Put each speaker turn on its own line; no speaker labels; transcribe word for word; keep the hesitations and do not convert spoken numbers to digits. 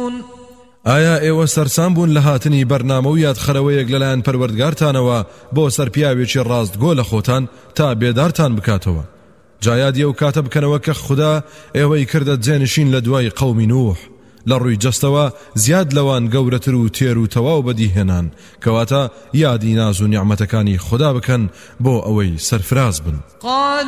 ئایا ئێوە سەرسام بوون لە هاتنی بەرنامە و یادخەرەوەیەک لەلایەن پەروەردگارتانەوە بۆ سەرپیاوێکی ڕاستگۆ لە خۆتان تا بێدارتان بکاتەوە؟ جایادیە و کاتە بکەنەوە کە خوددا ئێوەی کردە جێنشین لە دوای قەومی نوح، لە ڕووی جەستەوە زیاد لەوان گەورەتر و تێر و تەواو بەدیهێنان، کەواتە یادی ناز و نیعمەتەکانی خوددا بکەن بۆ ئەوەی سەرفراز بن.